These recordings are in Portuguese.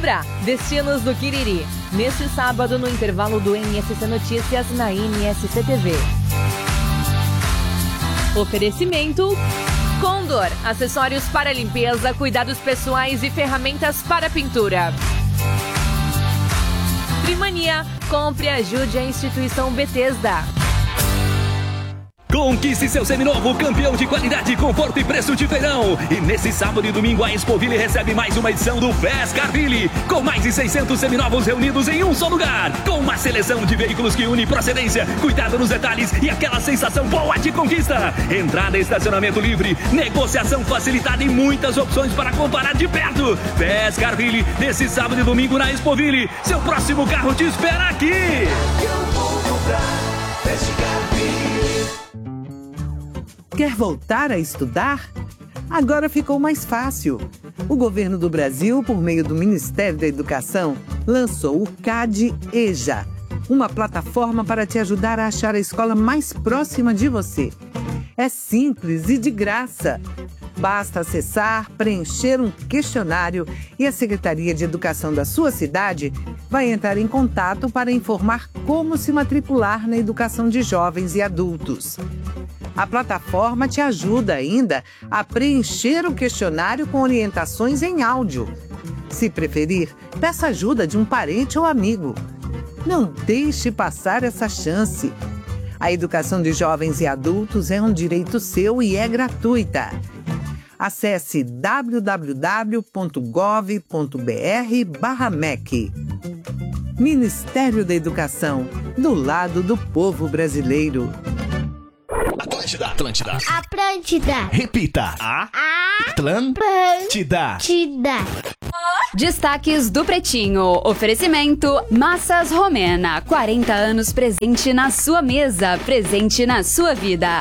Descubra Destinos do Quiriri, neste sábado no intervalo do MSC Notícias na MSC TV. Oferecimento Condor, acessórios para limpeza, cuidados pessoais e ferramentas para pintura. Trimania, compre e ajude a instituição Bethesda. Conquiste seu seminovo, campeão de qualidade, conforto e preço de feirão. E nesse sábado e domingo a Expoville recebe mais uma edição do Fescarville, com mais de 600 seminovos reunidos em um só lugar, com uma seleção de veículos que une procedência, cuidado nos detalhes e aquela sensação boa de conquista. Entrada e estacionamento livre, negociação facilitada e muitas opções para comparar de perto. Fescarville, nesse sábado e domingo na Expoville. Seu próximo carro te espera aqui. Eu vou comprar Fescarville. Quer voltar a estudar? Agora ficou mais fácil. O governo do Brasil, por meio do Ministério da Educação, lançou o CAD-EJA, uma plataforma para te ajudar a achar a escola mais próxima de você. É simples e de graça. Basta acessar, preencher um questionário e a Secretaria de Educação da sua cidade vai entrar em contato para informar como se matricular na educação de jovens e adultos. A plataforma te ajuda ainda a preencher o questionário com orientações em áudio. Se preferir, peça ajuda de um parente ou amigo. Não deixe passar essa chance. A educação de jovens e adultos é um direito seu e é gratuita. Acesse www.gov.br/MEC. Ministério da Educação, do lado do povo brasileiro. Atlântida. Atlântida. Atlântida. Repita. Atlântida. Destaques do Pretinho. Oferecimento Massas Romena. 40 anos presente na sua mesa, presente na sua vida.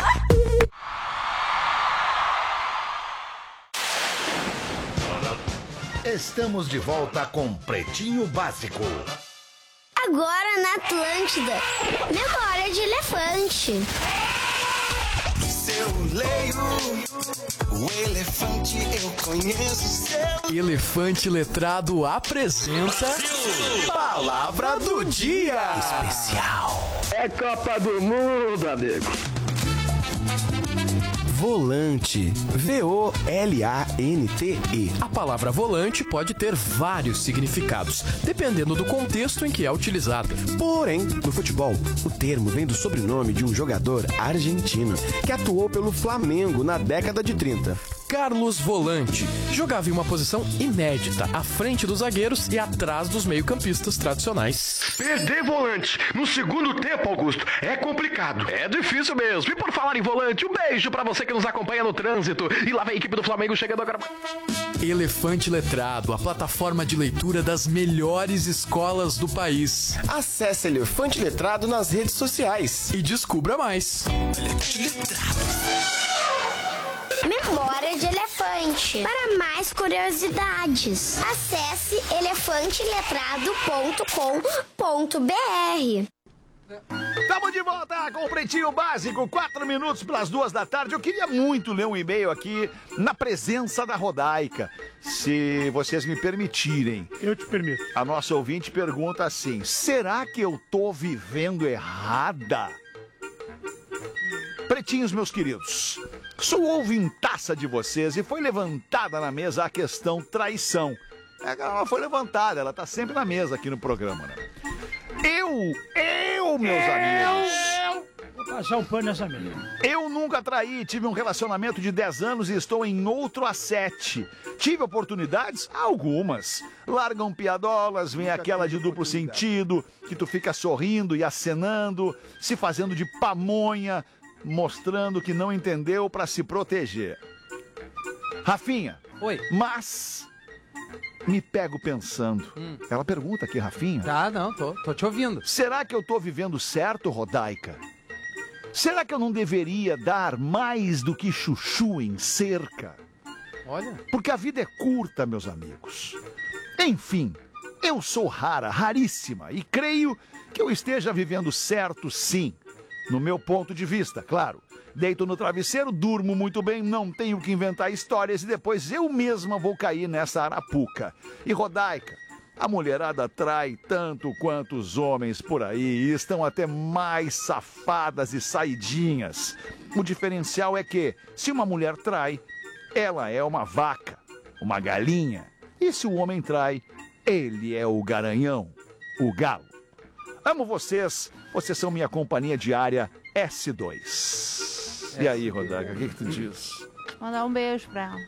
Estamos de volta com Pretinho Básico. Agora na Atlântida, memória de elefante. Eu leio o elefante, eu conheço seu. Elefante Letrado apresenta Palavra do Dia Especial. É Copa do Mundo, amigo. Volante. V-O-L-A-N-T-E. A palavra volante pode ter vários significados, dependendo do contexto em que é utilizada. Porém, no futebol, o termo vem do sobrenome de um jogador argentino que atuou pelo Flamengo na década de 30. Carlos Volante jogava em uma posição inédita, à frente dos zagueiros e atrás dos meio-campistas tradicionais. Perder volante no segundo tempo, Augusto, é complicado. É difícil mesmo. E por falar em volante, um beijo pra você que nos acompanha no trânsito. E lá vem a equipe do Flamengo chegando agora. Elefante Letrado, a plataforma de leitura das melhores escolas do país. Acesse Elefante Letrado nas redes sociais e descubra mais. Memória de elefante. Para mais curiosidades, acesse elefanteletrado.com.br. Estamos de volta com o Pretinho Básico, 4 minutos para as 2 da tarde. Eu queria muito ler um e-mail aqui na presença da Rodaica, se vocês me permitirem. Eu te permito. A nossa ouvinte pergunta assim: será que eu tô vivendo errada? Pretinhos, meus queridos, sou ouvintaça de vocês e foi levantada na mesa a questão traição. Ela foi levantada, ela tá sempre na mesa aqui no programa, né? Meus amigos. Vou passar um pano nessa mesa. Eu nunca traí, tive um relacionamento de 10 anos e estou em outro há 7. Tive oportunidades? Algumas. Largam piadolas, vem aquela de duplo sentido, que tu fica sorrindo e acenando, se fazendo de pamonha, mostrando que não entendeu pra se proteger. Rafinha. Oi. Mas me pego pensando. Ela pergunta aqui, Rafinha. Não, tô te ouvindo. Será que eu tô vivendo certo, Rodaica? Será que eu não deveria dar mais do que chuchu em cerca? Olha. Porque a vida é curta, meus amigos. Enfim, eu sou raríssima, e creio que eu esteja vivendo certo, sim. No meu ponto de vista, claro. Deito no travesseiro, durmo muito bem, não tenho que inventar histórias e depois eu mesma vou cair nessa arapuca. E Rodaica, A mulherada trai tanto quanto os homens por aí e estão até mais safadas e saidinhas. O diferencial é que, se uma mulher trai, ela é uma vaca, uma galinha. E se o homem trai, ele é o garanhão, o galo. Amo vocês, vocês são minha companhia diária S2. E aí, Rodaica, o que tu diz? Mandar um beijo pra ela.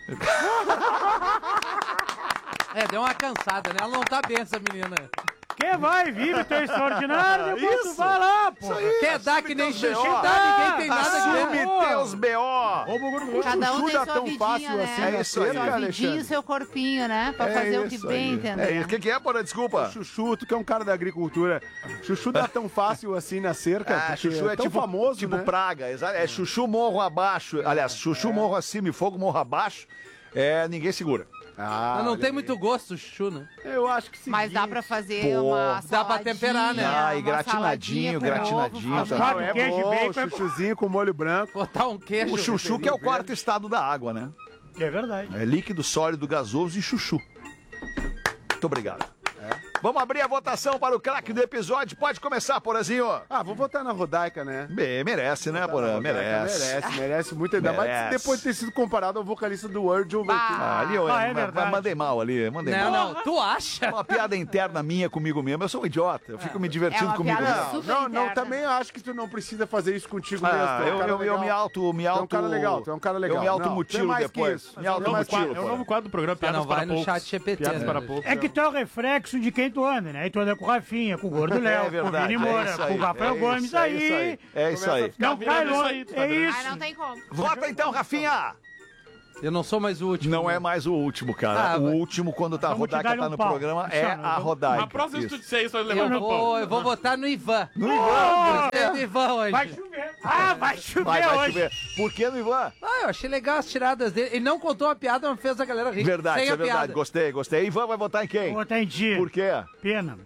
Deu uma cansada, né? Ela não tá bem, essa menina. Quem vai, vive teu extraordinário, depois tu vai lá, pô. Quer dar que nem Xuxu, ninguém tem nada a ver. Assume teus B.O. Cada um tem sua vidinha, fácil né? assim, é isso aí, sua vidinha e seu corpinho, né? Pra fazer o que bem, entendeu? O que é, porra? Desculpa. Chuchu, tu que é um cara da agricultura. Chuchu dá tão fácil assim na cerca? Chuchu é tão tipo famoso, tipo né? praga. É chuchu morro abaixo. Aliás, chuchu morro acima e fogo morro abaixo. Ninguém segura. Não tem muito gosto, Chuchu, né? Eu acho que sim. Mas dá pra fazer uma dá pra temperar, né? E gratinadinho. É queijo, bom, bacon, chuchuzinho com molho branco. Botar um queijo. O chuchu que é o quarto estado da água, né? É verdade. É líquido, sólido, gasoso e chuchu. Muito obrigado. Vamos abrir a votação para o craque do episódio. Pode começar, Porazinho. Vou votar na Rodaica, né? Merece, né, Porã? Merece muito. Ainda mais depois de ter sido comparado ao vocalista do Virgil. Mandei mal ali. Não, tu acha? Uma piada interna minha comigo mesmo. Eu sou um idiota. Eu fico me divertindo comigo mesmo. Não, também acho que tu não precisa fazer isso contigo mesmo. Eu me auto... Tu é um cara legal, Eu me automutilo depois. É o novo quadro do programa, Piadas para Poucos. Vai no chat GPT. É que tu é o reflexo de quem tu anda, né? Aí tu anda com o Rafinha, com o Gordo Léo, com o Vini Moura, com o Rafael Gomes. É isso aí. Não cai longe. É isso. Não tem como. Vota então, Rafinha. Eu não sou mais o último. Não é mais o último, cara. O último, quando a Rodaica tá no programa, é a Rodaica. A próxima vez que tu disser isso, vai levar no pão. Eu vou votar no Ivan. No Ivan? No Ivan hoje. Vai chover. Vai chover hoje. Por que no Ivan? Eu achei legal as tiradas dele. Ele não contou a piada, mas fez a galera rir. Verdade, sem isso é a verdade. Piada. Gostei. Ivan vai votar em quem? Vou votar em ti. Por quê? Pena.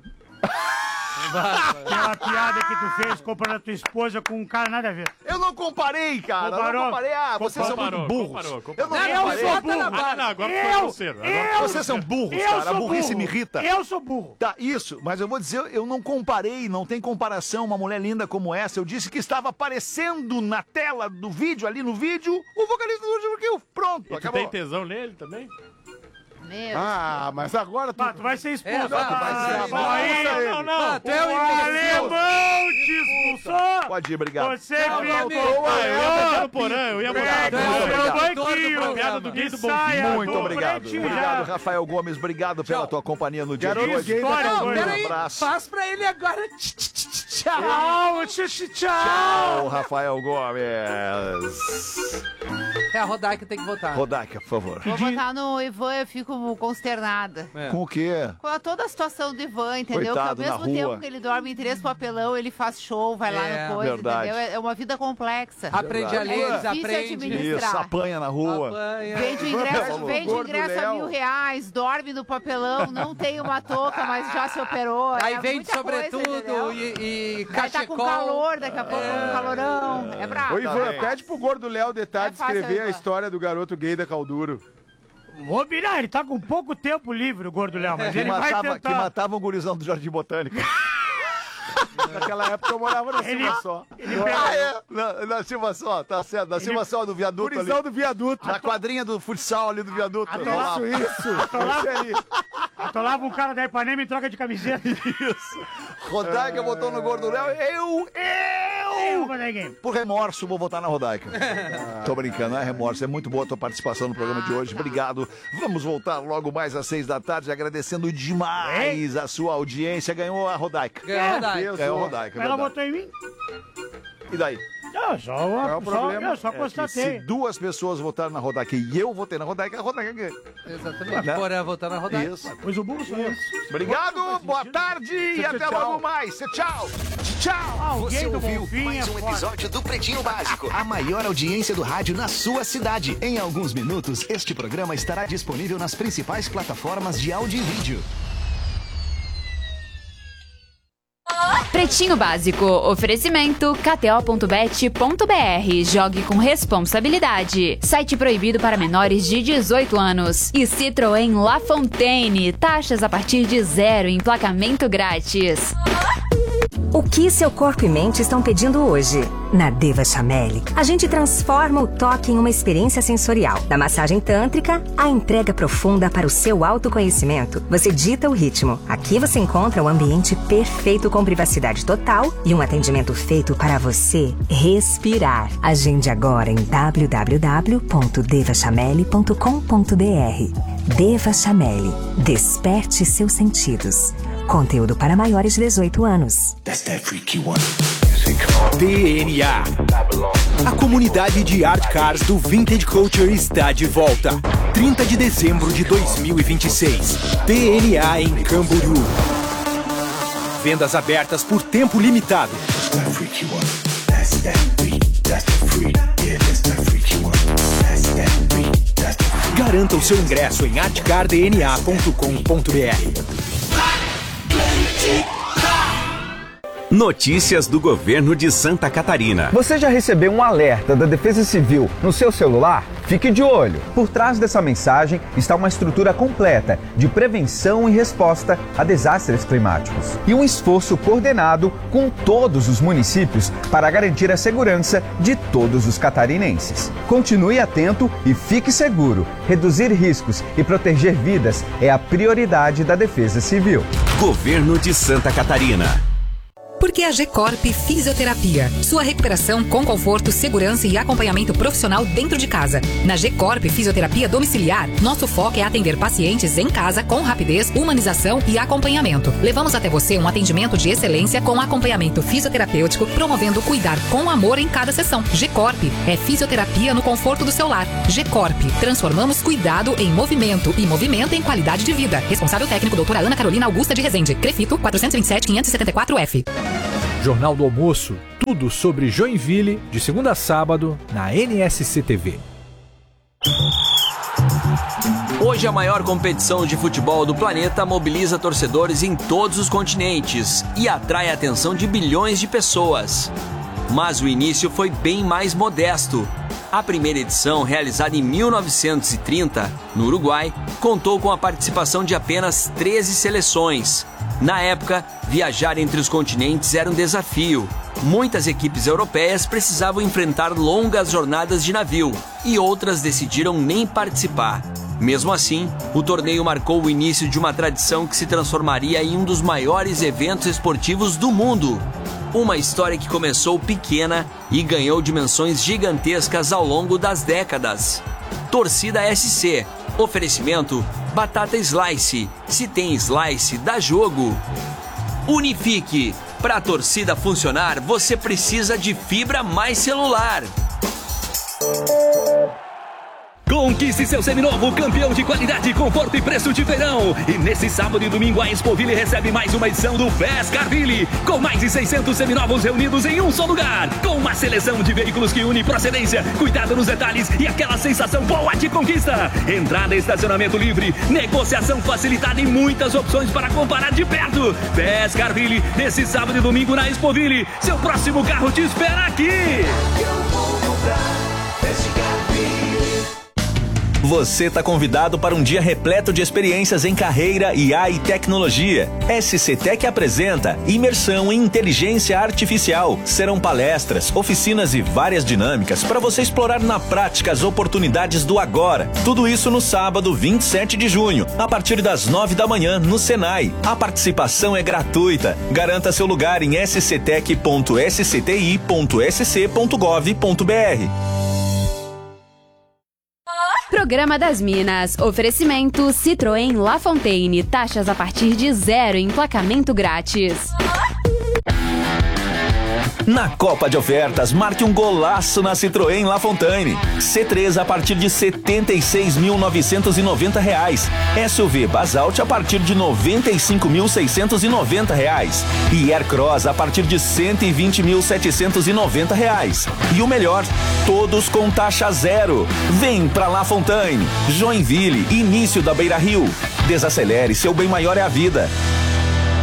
Aquela piada que tu fez comparando a tua esposa com um cara nada a ver. Eu não comparei, cara. Eu não comparei. Vocês são muito burros. Eu sou burro. Agora foi grosseiro. Vocês são burros, cara. A burrice me irrita. Eu sou burro. Tá, isso. Mas eu vou dizer, eu não comparei, não tem comparação uma mulher linda como essa. Eu disse que estava aparecendo na tela do vídeo, ali no vídeo, o vocalista do Júlio Kill. Pronto, e acabou. Tu tem tesão nele também? Mas agora tu vai ser expulso. Não. Tu é o alemão te expulsou. Pode ir, obrigado. Você ficou. Eu ia piada do gay do bom. Muito obrigado. Obrigado, Rafael Gomes. Obrigado pela tua companhia no dia de hoje. Um abraço. Faz pra ele agora. Tchau. Tchau, Rafael Gomes. É a Rodaica que tem que votar. Rodaica, por favor. Vou votar no Ivan, eu fico consternada. Com o quê? Com toda a situação do Ivan, entendeu? Coitado, que ao mesmo tempo que ele dorme em 3 papelão, ele faz show, vai lá no coisa, verdade. entendeu? É uma vida complexa. Aprende a ler, difícil administrar. Isso, apanha na rua. Vende ingresso a R$1.000, dorme no papelão, não tem uma touca, mas já se operou. Aí vende sobretudo e cachecol. Aí tá com calor, daqui a pouco um calorão. É bravo. Ô, Ivan, pede pro Gordo Léo detalhe escrever a história do garoto gay da Calduro. Vou virar, ele tá com pouco tempo livre, o Gordo Léo, mas ele vai tentar. Que matava um gurizão do Jardim Botânico. Naquela época eu morava na Silva Só. Na Silva Só, tá certo. Na Silva Só, do viaduto gurizão ali. Do viaduto. Na quadrinha do futsal ali do viaduto. Isso. Atolava um cara da Ipanema em troca de camiseta. Isso. Rodaica votou no Gordo Léo. Eu! Por remorso, vou votar na Rodaica. Tô brincando, não é remorso. É muito boa a tua participação no programa de hoje. Obrigado. Vamos voltar logo mais às 6 da tarde, agradecendo demais a sua audiência. Ganhou a Rodaica. Ganhou a Rodaica. Ela votou em mim. E daí? Eu só constatei. Se 2 pessoas votaram na Rodaica e eu votei na Rodaica, a Rodaica ganha. Exatamente. Né? Porém, votar na Rodaica. Isso. Pois o burro sou eu. Obrigado, boa tarde e até logo mais. Tchau. Tchau. Você ouviu mais um episódio do Pretinho Básico, a maior audiência do rádio na sua cidade. Em alguns minutos, este programa estará disponível nas principais plataformas de áudio e vídeo. Pretinho Básico, oferecimento kto.bet.br. Jogue com responsabilidade. Site proibido para menores de 18 anos. E Citroën La Fontaine, taxas a partir de 0, emplacamento grátis. O que seu corpo e mente estão pedindo hoje? Na Deva Chameli, a gente transforma o toque em uma experiência sensorial. Da massagem tântrica à entrega profunda para o seu autoconhecimento, você dita o ritmo. Aqui você encontra o ambiente perfeito com privacidade total e um atendimento feito para você respirar. Agende agora em www.devachameli.com.br. Deva Chameli, desperte seus sentidos. Conteúdo para maiores de 18 anos. DNA. A comunidade de Art Cars do Vintage Culture está de volta. 30 de dezembro de 2026. DNA em Camboriú. Vendas abertas por tempo limitado. Garanta o seu ingresso em artcardna.com.br. Notícias do governo de Santa Catarina. Você já recebeu um alerta da Defesa Civil no seu celular? Fique de olho. Por trás dessa mensagem está uma estrutura completa de prevenção e resposta a desastres climáticos. E um esforço coordenado com todos os municípios para garantir a segurança de todos os catarinenses. Continue atento e fique seguro. Reduzir riscos e proteger vidas é a prioridade da Defesa Civil. Governo de Santa Catarina. Porque a G-Corp Fisioterapia. Sua recuperação com conforto, segurança e acompanhamento profissional dentro de casa. Na G-Corp Fisioterapia Domiciliar, nosso foco é atender pacientes em casa com rapidez, humanização e acompanhamento. Levamos até você um atendimento de excelência com acompanhamento fisioterapêutico, promovendo cuidar com amor em cada sessão. G-Corp é fisioterapia no conforto do seu lar. G-Corp, transformamos cuidado em movimento e movimento em qualidade de vida. Responsável técnico, doutora Ana Carolina Augusta de Rezende. Crefito 427-574F. Jornal do Almoço, tudo sobre Joinville, de segunda a sábado, na NSC TV. Hoje a maior competição de futebol do planeta mobiliza torcedores em todos os continentes e atrai a atenção de bilhões de pessoas. Mas o início foi bem mais modesto. A primeira edição, realizada em 1930, no Uruguai, contou com a participação de apenas 13 seleções. Na época, viajar entre os continentes era um desafio. Muitas equipes europeias precisavam enfrentar longas jornadas de navio e outras decidiram nem participar. Mesmo assim, o torneio marcou o início de uma tradição que se transformaria em um dos maiores eventos esportivos do mundo. Uma história que começou pequena e ganhou dimensões gigantescas ao longo das décadas. Torcida SC. Oferecimento Batata Slice. Se tem Slice, dá jogo. Unifique. Para a torcida funcionar, você precisa de fibra mais celular. Conquiste seu seminovo campeão de qualidade, conforto e preço de feirão. E nesse sábado e domingo a Expoville recebe mais uma edição do Fescarville, com mais de 600 seminovos reunidos em um só lugar, com uma seleção de veículos que une procedência, cuidado nos detalhes e aquela sensação boa de conquista. Entrada e estacionamento livre, negociação facilitada e muitas opções para comparar de perto. Fescarville, nesse sábado e domingo na Expoville. Seu próximo carro te espera aqui. Eu vou comprar Fescarville. Você está convidado para um dia repleto de experiências em carreira, IA e tecnologia. SC Tech apresenta Imersão em Inteligência Artificial. Serão palestras, oficinas e várias dinâmicas para você explorar na prática as oportunidades do agora. Tudo isso no sábado, 27 de junho, a partir das 9 da manhã, no Senai. A participação é gratuita. Garanta seu lugar em sctech.sci.sc.gov.br. Programa das Minas. Oferecimento Citroën La Fontaine. Taxas a partir de 0, emplacamento grátis. Na Copa de Ofertas, marque um golaço na Citroën La Fontaine. C3 a partir de R$ 76.990. SUV Basalt a partir de R$ 95.690. E Aircross a partir de R$ 120.790. E o melhor, todos com taxa zero. Vem pra La Fontaine. Joinville, início da Beira Rio. Desacelere, seu bem maior é a vida.